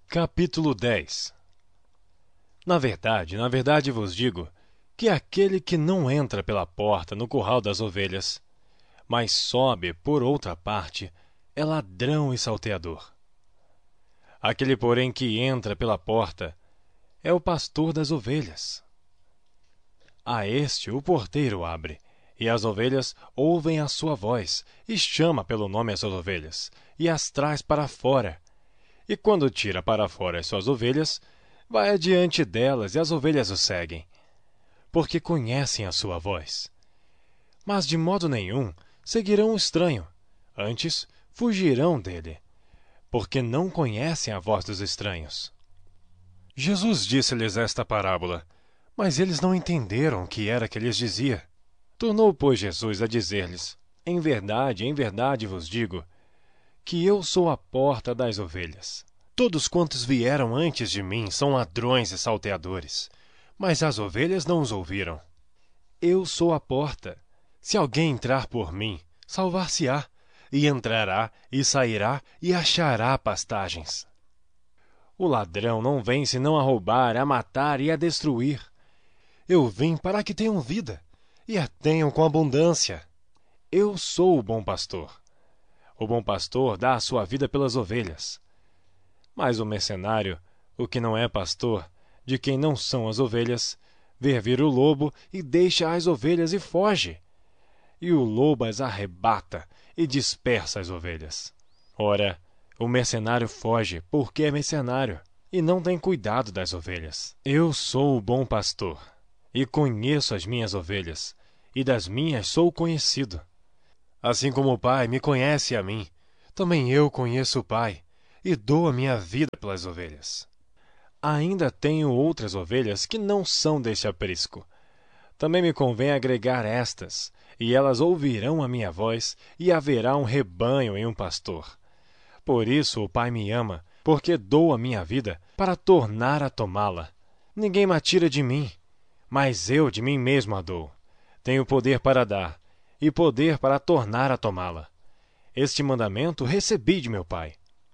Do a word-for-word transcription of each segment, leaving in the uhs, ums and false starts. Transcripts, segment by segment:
Capítulo dez. Na verdade, na verdade vos digo, que aquele que não entra pela porta no curral das ovelhas, mas sobe por outra parte, é ladrão e salteador. Aquele, porém, que entra pela porta, é o pastor das ovelhas. A este o porteiro abre, e as ovelhas ouvem a sua voz, e chama pelo nome as suas ovelhas, e as traz para fora. E quando tira para fora as suas ovelhas, vai adiante delas, e as ovelhas o seguem, porque conhecem a sua voz. Mas de modo nenhum seguirão o estranho, antes fugirão dele, porque não conhecem a voz dos estranhos. Jesus disse-lhes esta parábola, mas eles não entenderam o que era que lhes dizia. Tornou, pois, Jesus a dizer-lhes: Em verdade, em verdade vos digo, que eu sou a porta das ovelhas. Todos quantos vieram antes de mim são ladrões e salteadores, mas as ovelhas não os ouviram. Eu sou a porta. Se alguém entrar por mim, salvar-se-á, e entrará, e sairá, e achará pastagens. O ladrão não vem senão a roubar, a matar e a destruir. Eu vim para que tenham vida, e a tenham com abundância. Eu sou o bom pastor. O bom pastor dá a sua vida pelas ovelhas. Mas o mercenário, o que não é pastor, de quem não são as ovelhas, vê vir o lobo e deixa as ovelhas e foge. E o lobo as arrebata e dispersa as ovelhas. Ora, o mercenário foge porque é mercenário e não tem cuidado das ovelhas. Eu sou o bom pastor e conheço as minhas ovelhas, e das minhas sou conhecido. Assim como o Pai me conhece a mim, também eu conheço o Pai, e dou a minha vida pelas ovelhas. Ainda tenho outras ovelhas que não são deste aprisco. Também me convém agregar estas, e elas ouvirão a minha voz, e haverá um rebanho e um pastor. Por isso o Pai me ama, porque dou a minha vida para tornar a tomá-la. Ninguém me tira de mim, mas eu de mim mesmo a dou. Tenho poder para dar, e poder para tornar a tomá-la. Este mandamento recebi de meu Pai.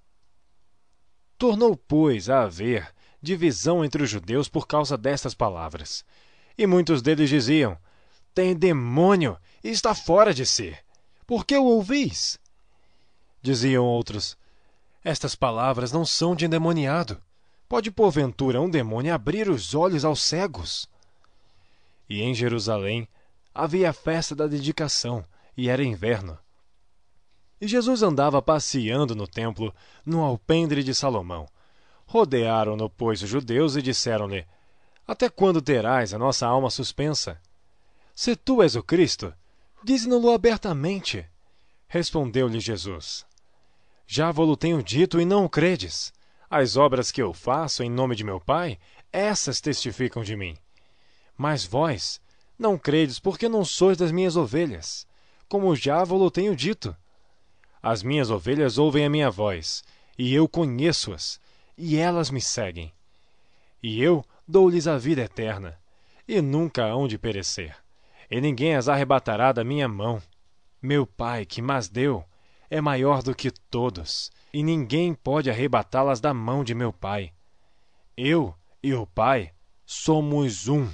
Tornou, pois, a haver divisão entre os judeus por causa destas palavras. E muitos deles diziam: Tem demônio e está fora de si. Por que o ouvis? Diziam outros: Estas palavras não são de endemoniado. Pode, porventura, um demônio abrir os olhos aos cegos? E em Jerusalém havia a festa da dedicação, e era inverno. E Jesus andava passeando no templo, no alpendre de Salomão. Rodearam-no, pois, os judeus e disseram-lhe: Até quando terás a nossa alma suspensa? Se tu és o Cristo, dize-no-lo abertamente. Respondeu-lhe Jesus: Já vo-lo tenho dito e não o credes. As obras que eu faço em nome de meu Pai, essas testificam de mim. Mas vós não credes porque não sois das minhas ovelhas, como já vo-lo tenho dito. As minhas ovelhas ouvem a minha voz, e eu conheço-as, e elas me seguem. E eu dou-lhes a vida eterna, e nunca hão de perecer, e ninguém as arrebatará da minha mão. Meu Pai, que mas deu, é maior do que todos, e ninguém pode arrebatá-las da mão de meu Pai. Eu e o Pai somos um.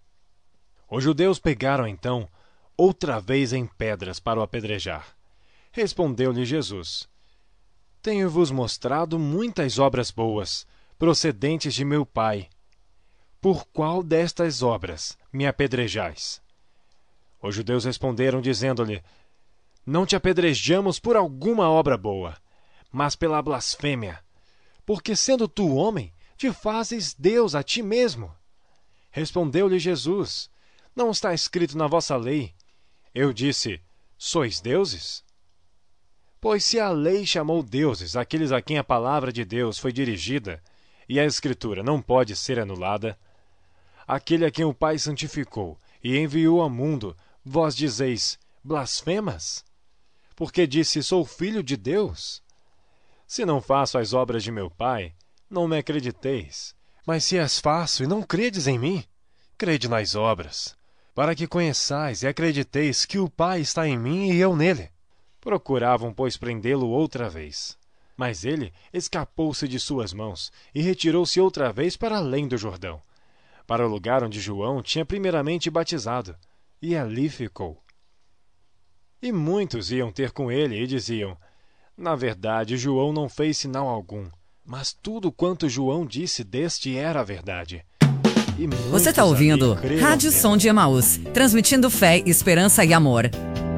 Os judeus pegaram então outra vez em pedras para o apedrejar. Respondeu-lhe Jesus: Tenho-vos mostrado muitas obras boas, procedentes de meu Pai. Por qual destas obras me apedrejais? Os judeus responderam, dizendo-lhe: Não te apedrejamos por alguma obra boa, mas pela blasfêmia, porque sendo tu homem, te fazes Deus a ti mesmo. Respondeu-lhe Jesus: Não está escrito na vossa lei? Eu disse: Sois deuses? Pois se a lei chamou deuses aqueles a quem a palavra de Deus foi dirigida, e a Escritura não pode ser anulada, aquele a quem o Pai santificou e enviou ao mundo, vós dizeis: blasfemas? Porque disse: Sou filho de Deus? Se não faço as obras de meu Pai, não me acrediteis. Mas se as faço e não credes em mim, crede nas obras, para que conheçais e acrediteis que o Pai está em mim e eu nele. Procuravam, pois, prendê-lo outra vez, Mas ele escapou-se de suas mãos e retirou-se outra vez para além do Jordão, para o lugar onde João tinha primeiramente batizado, e ali ficou. E muitos iam ter com ele e diziam: na verdade, João não fez sinal algum, mas tudo quanto João disse deste era a verdade. E Você está ouvindo Rádio nele. Som de Emaús, transmitindo fé, esperança e amor.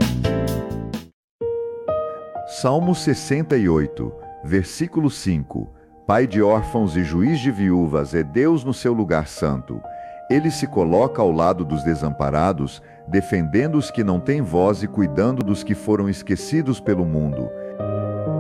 Salmo sessenta e oito, versículo cinco. Pai de órfãos e juiz de viúvas é Deus no seu lugar santo. Ele se coloca ao lado dos desamparados, defendendo os que não têm voz e cuidando dos que foram esquecidos pelo mundo.